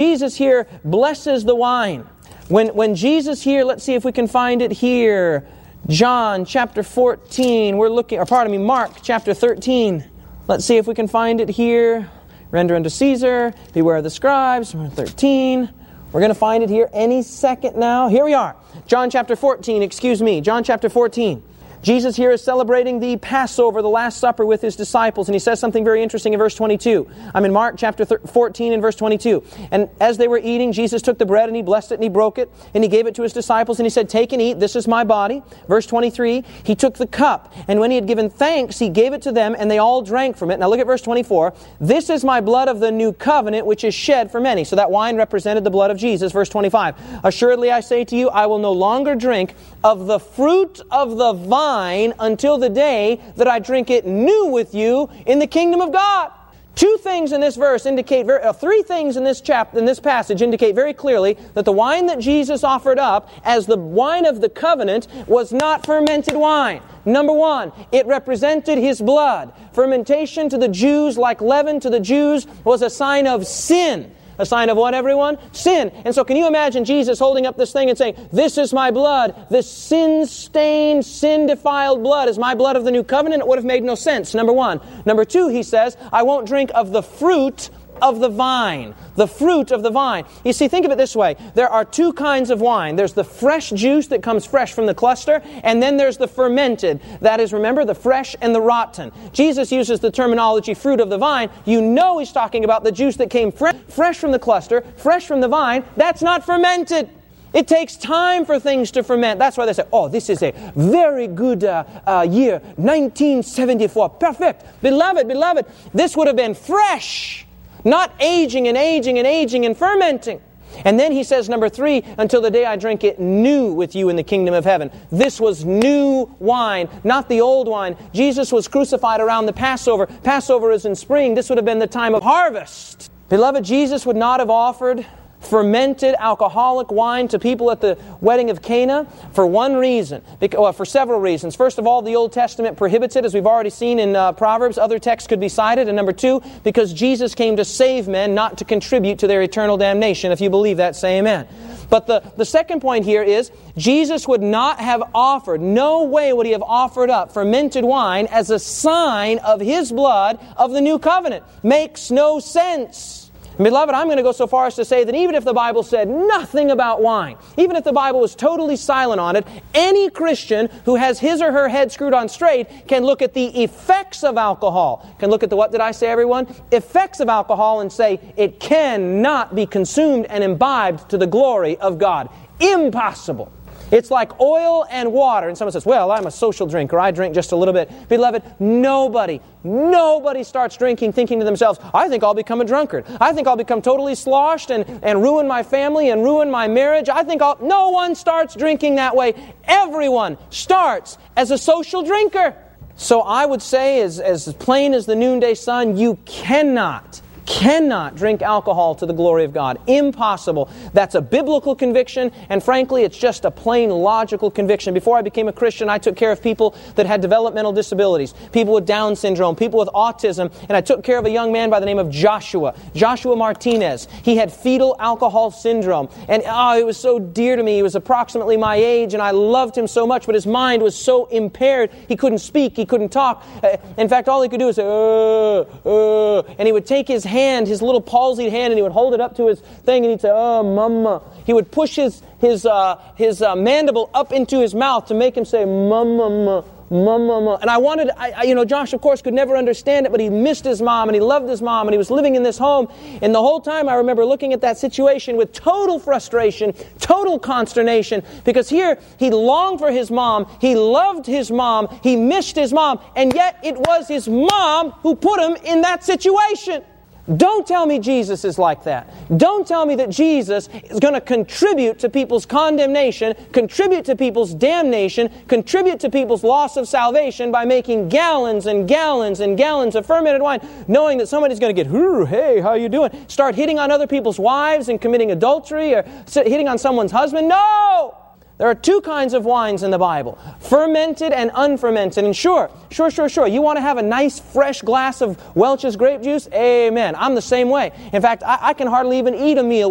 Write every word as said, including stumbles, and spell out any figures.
Jesus here blesses the wine. When, when Jesus here, let's see if we can find it here. John chapter fourteen, we're looking, or pardon me, Mark chapter thirteen. Let's see if we can find it here. Render unto Caesar, beware of the scribes, thirteen. We're going to find it here any second now. Here we are. John chapter fourteen, excuse me, John chapter fourteen. Jesus here is celebrating the Passover, the Last Supper with His disciples, and He says something very interesting in verse twenty-two. I'm in Mark chapter fourteen and verse twenty-two. And as they were eating, Jesus took the bread and He blessed it and He broke it, and He gave it to His disciples, and He said, "Take and eat, this is my body." Verse twenty-three, He took the cup, and when He had given thanks, He gave it to them, and they all drank from it. Now look at verse twenty-four. "This is my blood of the new covenant, which is shed for many." So that wine represented the blood of Jesus. Verse twenty-five, "Assuredly I say to you, I will no longer drink of the fruit of the vine until the day that I drink it new with you in the kingdom of God." Two things in this verse indicate, very, uh, three things in this chapter, in this passage indicate very clearly that the wine that Jesus offered up as the wine of the covenant was not fermented wine. Number one, it represented His blood. Fermentation to the Jews, like leaven to the Jews, was a sign of sin. A sign of what, everyone? Sin. And so can you imagine Jesus holding up this thing and saying, "This is my blood. This sin-stained, sin-defiled blood is my blood of the new covenant"? It would have made no sense, number one. Number two, He says, "I won't drink of the fruit of the vine." The fruit of the vine. You see, think of it this way. There are two kinds of wine. There's the fresh juice that comes fresh from the cluster, and then there's the fermented. That is, remember, the fresh and the rotten. Jesus uses the terminology fruit of the vine. You know He's talking about the juice that came fre- fresh from the cluster, fresh from the vine. That's not fermented. It takes time for things to ferment. That's why they say, "Oh, this is a very good uh, uh, year, nineteen seventy-four. Perfect. Beloved, beloved, this would have been fresh. Not aging and aging and aging and fermenting." And then He says, number three, "Until the day I drink it new with you in the kingdom of heaven." This was new wine, not the old wine. Jesus was crucified around the Passover. Passover is in spring. This would have been the time of harvest. Beloved, Jesus would not have offered fermented alcoholic wine to people at the wedding of Cana for one reason, because, well, for several reasons. First of all, the Old Testament prohibits it, as we've already seen in uh, Proverbs. Other texts could be cited. And number two, because Jesus came to save men, not to contribute to their eternal damnation. If you believe that, say amen. But the, the second point here is, Jesus would not have offered, no way would He have offered up fermented wine as a sign of His blood of the new covenant. Makes no sense. Beloved, I'm going to go so far as to say that even if the Bible said nothing about wine, even if the Bible was totally silent on it, any Christian who has his or her head screwed on straight can look at the effects of alcohol. Can look at the, what did I say, everyone? Effects of alcohol, and say it cannot be consumed and imbibed to the glory of God. Impossible. It's like oil and water. And someone says, "Well, I'm a social drinker. I drink just a little bit." Beloved, nobody, nobody starts drinking thinking to themselves, "I think I'll become a drunkard. I think I'll become totally sloshed and, and ruin my family and ruin my marriage. I think I'll..." No one starts drinking that way. Everyone starts as a social drinker. So I would say, as, as plain as the noonday sun, you cannot cannot drink alcohol to the glory of God. Impossible. That's a biblical conviction, and frankly, it's just a plain logical conviction. Before I became a Christian, I took care of people that had developmental disabilities, people with Down syndrome, people with autism, and I took care of a young man by the name of Joshua, Joshua Martinez. He had fetal alcohol syndrome, and oh, it was so dear to me. He was approximately my age, and I loved him so much, but his mind was so impaired, he couldn't speak, he couldn't talk. In fact, all he could do was say, uh, uh, and he would take his hand, his little palsied hand, and he would hold it up to his thing, and he'd say, "Oh, mama." He would push his his uh, his uh, mandible up into his mouth to make him say, "Mama, mama, mama." And I wanted, I, I, you know, Josh, of course, could never understand it, but he missed his mom, and he loved his mom, and he was living in this home. And the whole time I remember looking at that situation with total frustration, total consternation, because here he longed for his mom, he loved his mom, he missed his mom, and yet it was his mom who put him in that situation. Don't tell me Jesus is like that. Don't tell me that Jesus is going to contribute to people's condemnation, contribute to people's damnation, contribute to people's loss of salvation by making gallons and gallons and gallons of fermented wine, knowing that somebody's going to get, "Hey, how you doing?" Start hitting on other people's wives and committing adultery, or hitting on someone's husband. No! There are two kinds of wines in the Bible, fermented and unfermented. And sure, sure, sure, sure, you want to have a nice fresh glass of Welch's grape juice? Amen. I'm the same way. In fact, I, I can hardly even eat a meal